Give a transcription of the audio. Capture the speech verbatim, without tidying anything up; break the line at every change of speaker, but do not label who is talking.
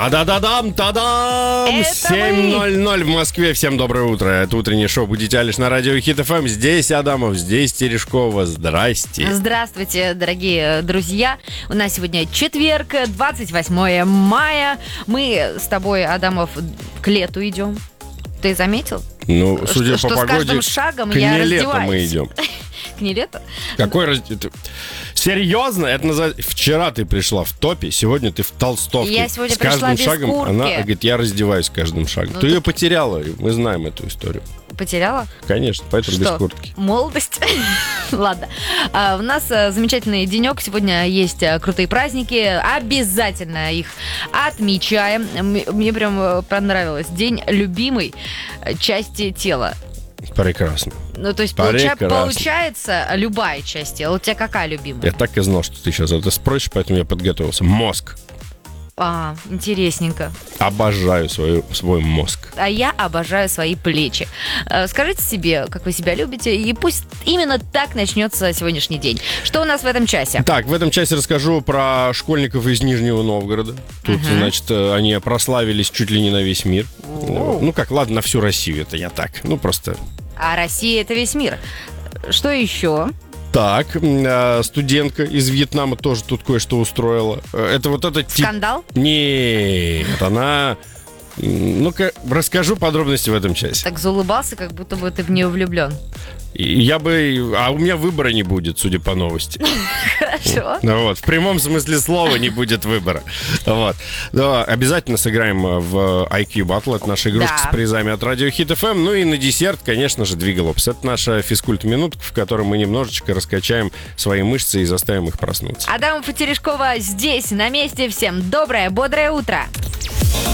Та-да-да-дам, та-дам! семь ноль ноль в Москве. Всем доброе утро. Это утреннее шоу «Будите Алиш» на радио Хит эф эм. Здесь Адамов, здесь Терешкова. Здрасте.
Здравствуйте, дорогие друзья. У нас сегодня четверг, двадцать восьмое мая. Мы с тобой, Адамов, к лету идем. Ты заметил?
Ну, судя
что,
по
что
погоде,
с каждым шагом
к
я
не лету
раздеваюсь.
мы идем.
К не лету?
Какой раз... Серьезно? Это называется... Вчера ты пришла в топе, сегодня ты в толстовке.
Я сегодня
с каждым
пришла без
шагом
куртки.
она говорит, я раздеваюсь с каждым шагом.
Ну,
ты
так...
ее потеряла, мы знаем эту историю.
Потеряла?
Конечно, поэтому
Что?
без куртки.
Молодость? Ладно. А, у нас а, замечательный денек. Сегодня есть а, крутые праздники. Обязательно их отмечаем. М- Мне прям а, понравилось. День любимой части тела.
Прекрасно.
Ну, то есть получа-
Прекрасно.
получается любая часть тела. У тебя какая любимая?
Я так и знал, что ты сейчас это спросишь, поэтому я подготовился. Мозг.
А, интересненько.
Обожаю свою, свой мозг.
А я обожаю свои плечи. Э, Скажите себе, как вы себя любите, и пусть именно так начнется сегодняшний день. Что у нас в этом часе?
Так, в этом часе расскажу про школьников из Нижнего Новгорода. Тут,
Ага.
значит, они прославились чуть ли не на весь мир.
О.
Ну как, ладно, на всю Россию, это я так. Ну просто...
А Россия — это весь мир. Что еще?
Так, э, студентка из Вьетнама тоже тут кое-что устроила. Э, Это вот этот тип...
Скандал?
Нет, она... м, Ну-ка, расскажу подробности в этом часе.
Так заулыбался, как будто бы ты в нее влюблен.
И Я бы... А у меня выбора не будет, судя по новости.
Хорошо.
Ну вот, в прямом смысле слова не будет выбора. Вот. Да, обязательно сыграем в ай кью Battle. Это наша игрушка
Да.
с призами от радио Хит эф эм. Ну и на десерт, конечно же, Двигалопс. Это наша физкульт-минутка, в которой мы немножечко раскачаем свои мышцы и заставим их проснуться.
Адамов и Терешкова здесь, на месте. Всем доброе, бодрое утро.